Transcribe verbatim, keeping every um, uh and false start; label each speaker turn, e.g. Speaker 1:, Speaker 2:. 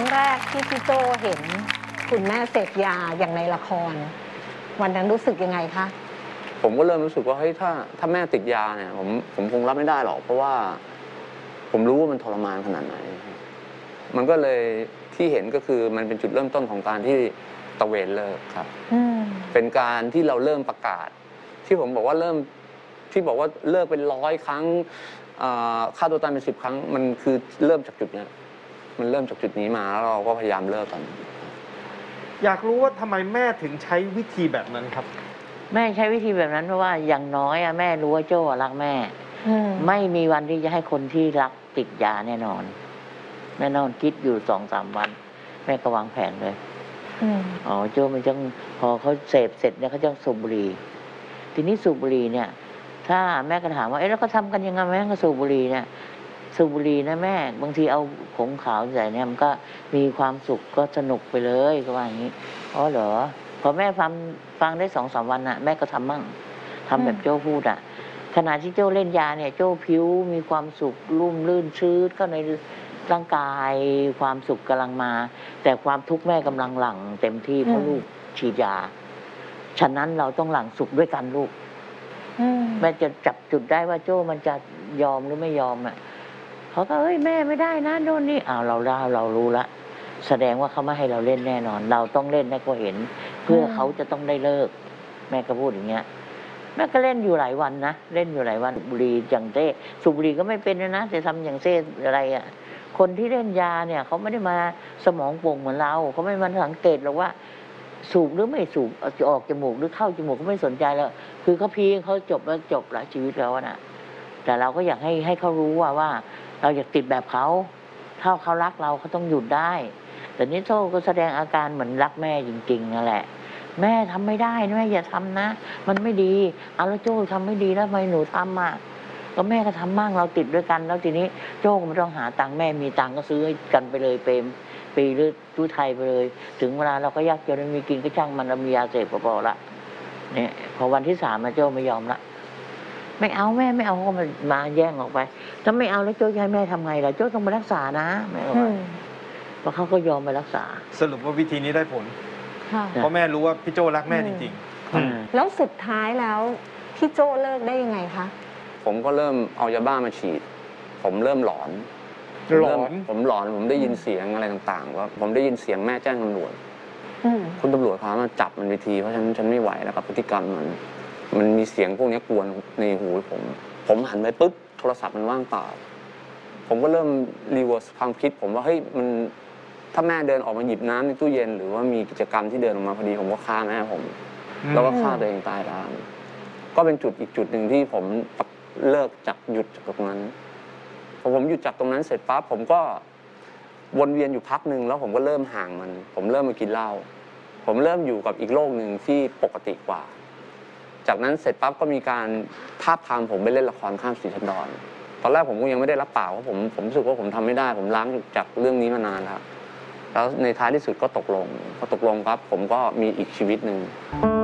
Speaker 1: งแรกที่พี่โจเห็นคุณแม่เสพยาอย่างในละครวันนั้นรู้สึกยังไงคะ
Speaker 2: ผมก็เริ่มรู้สึกว่าเฮ้ยถ้าถ้าแม่ติดยาเนี่ยผมผมคงรับไม่ได้หรอกเพราะว่าผมรู้ว่ามันทรมานขนาดไหนมันก็เลยที่เห็นก็คือมันเป็นจุดเริ่มต้นของการที่ตะเวนเลิกครับเป็นการที่เราเริ่มประกาศที่ผมบอกว่าเริ่มที่บอกว่าเลิกเป็นร้อยครั้งฆ่าตัวตายเป็นสิบครั้งมันคือเริ่มจากจุดนี้มันเริ่มจากจุดนี้มาแล้วเราก็พยายามเลิกกัน
Speaker 3: อยากรู้ว่าทำไมแม่ถึงใช้วิธีแบบนั้นครับ
Speaker 4: แม่ใช้วิธีแบบนั้นเพราะว่าอย่างน้อยอะแม่รู้ว่าโจ้รักแม่ไม่มีวันที่จะให้คนที่รักติดยาแน่นอนแน่นอนคิดอยู่สองสามวันแม่ก็วางแผนเลยอ๋อโจ้มันจะพอเขาเสพเสร็จเนี่ยเขาจะสูบบุหรี่ทีนี้สูบบุหรี่เนี่ยถ้าแม่ก็ถามว่าเอ๊ะแล้วเขาทำกันยังไงแม่ก็สูบบุหรี่เนี่ยสูบบุหรี่นะแม่บางทีเอาผงขาวใส่เนี่ยมันก็มีความสุขก็สนุกไปเลยก็ว่าอย่างนี้อ๋อเหรอพอแม่ฟังฟังได้สองสามวันน่ะแม่ก็ทำมั่งทำแบบโจ้พูดอ่ะขณะที่โจ้เล่นยาเนี่ยโจ้ผิวมีความสุขรุ่มลื่นชื้นเข้าในร่างกายความสุขกำลังมาแต่ความทุกข์แม่กำลังหลั่งเต็มที่เพราะลูกฉีดยาฉะนั้นเราต้องหลั่งสุขด้วยกันลูกแม่จะจับจุดได้ว่าโจ้มันจะยอมหรือไม่ยอมอ่ะเขาก็เอ้ยแม่ไม่ได้นะโน่นนี่อ้าวเราได้เรารู้ละแสดงว่าเขาไม่ให้เราเล่นแน่นอนเราต้องเล่นให้เขาเห็นเพื่อเขาจะต้องได้เลิกแม่ก็พูดอย่างเงี้ยแม่ก็เล่นอยู่หลายวันนะเล่นอยู่หลายวันบุหรี่อย่างเต้สูบบุหรี่ก็ไม่เป็นนะแต่ทำอย่างเต้อะไรอ่ะคนที่เล่นยาเนี่ยเขาไม่ได้มาสมองโป่งเหมือนเราเขาไม่มาสังเกตหรอกว่าสูบหรือไม่สูบจะออกจมูกหรือเข้าจมูกเขาไม่สนใจแล้วคือเขาพีเขาจบแล้วจบละชีวิตแล้วนะแต่เราก็อยากให้ให้เขารู้ว่าว่าเราอยากติดแบบเขาถ้าเขารักเราเขาต้องหยุดได้แต่นี่โซ่ก็แสดงอาการเหมือนรักแม่จริงๆนั่นแหละแม่ทำไม่ได้แม่อย่าทำนะมันไม่ดีเอาแล้วโจ้ทำไม่ดีแล้วทำไมหนูทำอ่ะก็แม่ก็ทำบ้างเราติดด้วยกันแล้วทีนี้โจ้ก็ไม่ต้องหาตังค์แม่มีตังค์ก็ซื้อให้กันไปเลยเปรมปีหรือตู้ไทยไปเลยถึงเวลาเราก็ยากจนมีกินก็ช่างมันเรามียาเสพพอละเนี่ยพอวันที่สามมาโจ้ไม่ยอมละไม่เอาแม่ไม่เอาก็มามาแย่งออกไปถ้าไม่เอาแล้วโจ้จะให้แม่ทำไงล่ะโจ้ต้องไปรักษานะแม่บอกว่าเพราะเขาก็ยอมไปรักษา
Speaker 3: สรุปว่าวิธีนี้ได้ผลเพราะแม่รู้ว่าพี่โจ้รักแม่จริง
Speaker 1: ๆแล้วสุดท้ายแล้วพี่โจ้เลิกได้ยังไงคะ
Speaker 2: ผมก็เริ่มเอายาบ้ามาฉีดผมเริ่มหลอน
Speaker 3: หลอน
Speaker 2: ผมหลอนผมได้ยินเสียงอะไรต่างๆว่าผมได้ยินเสียงแม่แจ้งตำรวจคุณตำรวจพามาจับมันวิธีเพราะฉะนั้นฉันไม่ไหวแล้วกับพฤติกรรมมันมันมีเสียงพวกนี้กวนในหูผมผมหันไปปุ๊บโทรศัพท์มันว่างเปล่าผมก็เริ่มรีเวิร์สความคิดผมว่าเฮ้ยมันถ้าแม่เดินออกมาหยิบน้ำในตู้เย็นหรือว่ามีกิจกรรมที่เดินออกมาพอดีผมก็ฆ่าแม่ผมแล้วก็ฆ่าตัวเองตายตามก็เป็นจุดอีกจุดหนึ่งที่ผมเลิกจากหยุดจากตรงนั้นพอผมหยุดจากตรงนั้นเสร็จปั๊บผมก็วนเวียนอยู่พักหนึ่งแล้วผมก็เริ่มห่างมันผมเริ่มมากินเหล้าผมเริ่มอยู่กับอีกโลกหนึ่งที่ปกติกว่าจากนั้นเสร็จปั๊บก็มีการทาบทามผมไปเล่นละครข้ามสีชันดรตอนแรกผมก็ยังไม่ได้รับปากเพราะผมผมรู้สึกว่าผมทำไม่ได้ผมล้างจากเรื่องนี้มานานแล้วแล้วในท้ายที่สุดก็ตกลงพอตกลงครับผมก็มีอีกชีวิตหนึ่ง